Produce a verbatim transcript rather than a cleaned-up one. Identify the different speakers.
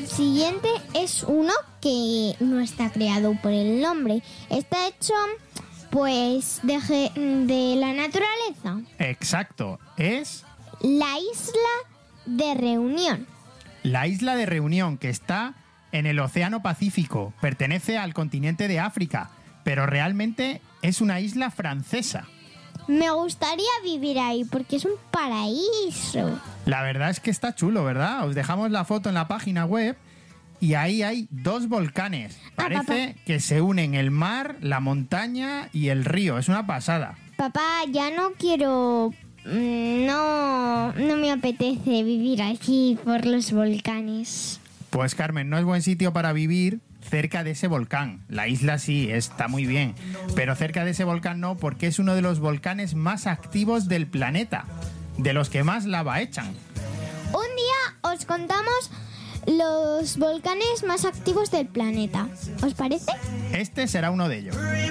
Speaker 1: El siguiente es uno que no está creado por el hombre. Está hecho, pues, de, ge- de la naturaleza.
Speaker 2: Exacto, es
Speaker 1: La isla de Reunión.
Speaker 2: la isla de Reunión, que está en el Océano Pacífico. Pertenece al continente de África, pero realmente es una isla francesa.
Speaker 1: Me gustaría vivir ahí porque es un paraíso.
Speaker 2: La verdad es que está chulo, ¿verdad? Os dejamos la foto en la página web y ahí hay dos volcanes.
Speaker 1: Ah,
Speaker 2: Parece que se unen el mar, la montaña y el río. Es una pasada.
Speaker 1: Papá, ya no quiero... mm, No, no me apetece vivir aquí por los volcanes.
Speaker 2: Pues Carmen, no es buen sitio para vivir cerca de ese volcán. La isla sí, está muy bien, pero cerca de ese volcán no, porque es uno de los volcanes más activos del planeta, de los que más lava echan.
Speaker 1: Un día os contamos los volcanes más activos del planeta. ¿Os parece?
Speaker 2: Este será uno de ellos.